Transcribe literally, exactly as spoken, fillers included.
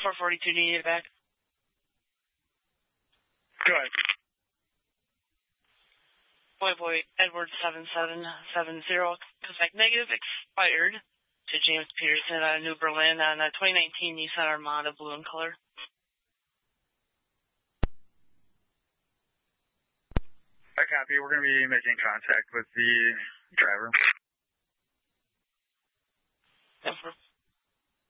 four forty-two, do you need it back? Go ahead. Boy, boy, Edward seven seven seven zero, comes back negative, expired to James Peterson out of New Berlin on a twenty nineteen Nissan Armada, blue in color. I copy. We're going to be making contact with the driver.